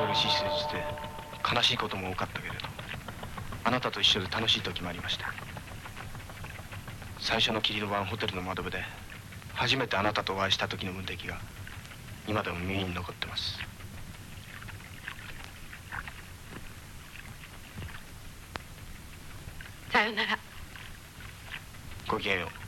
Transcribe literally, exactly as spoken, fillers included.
苦しい数日で悲しいことも多かったけれど、あなたと一緒で楽しい時もありました。最初の霧の晩ホテルの窓辺で初めてあなたとお会いした時の無敵が今でも耳に残ってます。 さよなら。 ごきげんよう。